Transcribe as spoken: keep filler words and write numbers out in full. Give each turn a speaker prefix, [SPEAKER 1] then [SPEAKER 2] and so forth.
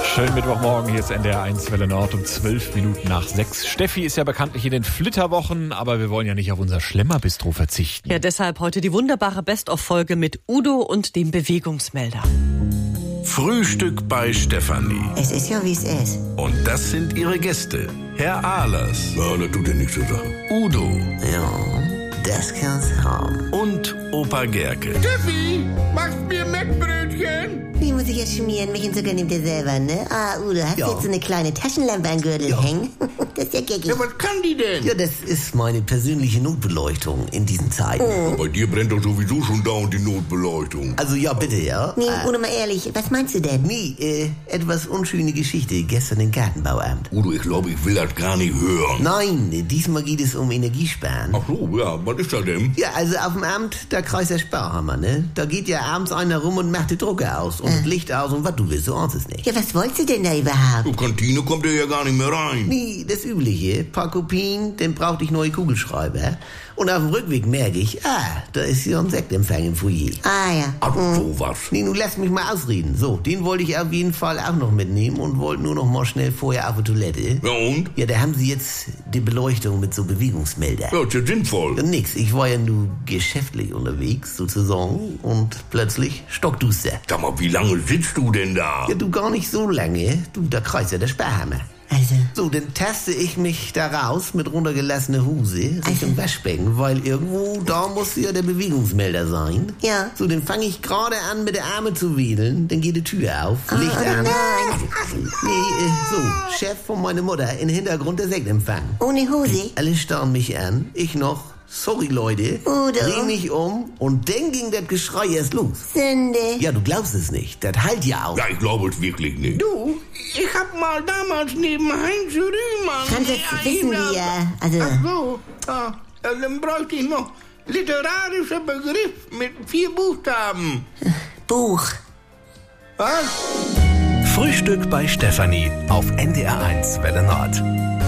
[SPEAKER 1] Schönen Mittwochmorgen, hier ist N D R eins Welle Nord um zwölf Minuten nach sechs. Steffi ist ja bekanntlich in den Flitterwochen, aber wir wollen ja nicht auf unser Schlemmerbistro verzichten.
[SPEAKER 2] Ja, deshalb heute die wunderbare Best-of-Folge mit Udo und dem Bewegungsmelder.
[SPEAKER 3] Frühstück bei Stefanie.
[SPEAKER 4] Es ist ja, wie es ist.
[SPEAKER 3] Und das sind ihre Gäste. Herr Ahlers.
[SPEAKER 5] Ja, das tut ja nichts zur Sache.
[SPEAKER 3] Udo.
[SPEAKER 4] Ja, das kann's haben.
[SPEAKER 3] Und Opa Gerke.
[SPEAKER 5] Steffi, machst mir Mettbrötchen?
[SPEAKER 4] Die muss ich jetzt schmieren, mich und sogar nimmt ihr selber, ne? Ah, Udo, hast du
[SPEAKER 6] Ja.
[SPEAKER 4] jetzt so eine kleine Taschenlampe am Gürtel
[SPEAKER 6] Ja.
[SPEAKER 4] hängen? Das ist ja geckig.
[SPEAKER 5] Ja, was kann die denn?
[SPEAKER 6] Ja, das ist meine persönliche Notbeleuchtung in diesen Zeiten.
[SPEAKER 5] Ja, bei dir brennt doch sowieso schon dauernd die Notbeleuchtung.
[SPEAKER 6] Also ja, bitte, ja.
[SPEAKER 4] Nee,
[SPEAKER 6] Äh,
[SPEAKER 4] Udo, mal ehrlich, was meinst du denn?
[SPEAKER 6] nee, äh, etwas unschöne Geschichte gestern im Gartenbauamt.
[SPEAKER 5] Udo, ich glaube, ich will das gar nicht hören.
[SPEAKER 6] Nein, diesmal geht es um Energiesparen.
[SPEAKER 5] Ach so, ja, was ist das denn?
[SPEAKER 6] Ja, also auf dem Amt, da kreist der Sparhammer, ne? Da geht ja abends einer rum und macht die Drucke aus und das Licht aus und was du willst, so ahnst es nicht.
[SPEAKER 4] Ja, was wolltest du denn da überhaupt?
[SPEAKER 5] Zur Kantine kommt er ja gar nicht mehr rein.
[SPEAKER 6] Nee, das Übliche. Paar Kopien, dann brauchte ich neue Kugelschreiber. Und auf dem Rückweg merke ich, ah, da ist ja ein Sektempfang im Foyer.
[SPEAKER 4] Ah, ja.
[SPEAKER 5] Ach, sowas.
[SPEAKER 6] Nee, nun lass mich mal ausreden. So, den wollte ich auf jeden Fall auch noch mitnehmen und wollte nur noch mal schnell vorher auf die Toilette.
[SPEAKER 5] Ja, und?
[SPEAKER 6] Ja, da haben sie jetzt die Beleuchtung mit so Bewegungsmelder.
[SPEAKER 5] Ja, ist ja sinnvoll.
[SPEAKER 6] Ja, nix, ich war ja nur geschäftlich unterwegs, sozusagen, und plötzlich stockduster.
[SPEAKER 5] Sag mal, wie lange sitzt du denn da?
[SPEAKER 6] Ja, du gar nicht so lange. Du, da kreist ja der Sparhammer.
[SPEAKER 4] Also,
[SPEAKER 6] So, dann taste ich mich da raus mit runtergelassener Hose Richtung Waschbecken, weil irgendwo da muss ja der Bewegungsmelder sein.
[SPEAKER 4] ja.
[SPEAKER 6] So, dann fange ich gerade an, mit der Arme zu wedeln, dann geht die Tür auf, Licht
[SPEAKER 4] oh
[SPEAKER 6] an.
[SPEAKER 4] nein.
[SPEAKER 6] Nee, äh, so, Chef von meiner Mutter, im Hintergrund der Sektempfang.
[SPEAKER 4] Ohne Hose?
[SPEAKER 6] Alle starren mich an, ich noch, sorry Leute,
[SPEAKER 4] Udo.
[SPEAKER 6] dreh mich um und dann ging das Geschrei erst los.
[SPEAKER 4] Sünde.
[SPEAKER 6] Ja, du glaubst es nicht, das halt ja auch.
[SPEAKER 5] Ja, ich glaube es wirklich nicht. Du, ich hab mal damals neben Heinz Rühmann...
[SPEAKER 4] Franz, das wissen wir. Also,
[SPEAKER 5] Ach so, ja, dann bräuchte ich noch literarischer Begriff mit vier Buchstaben.
[SPEAKER 4] Buch.
[SPEAKER 5] Was?
[SPEAKER 3] Frühstück bei Stefanie auf N D R eins Welle Nord.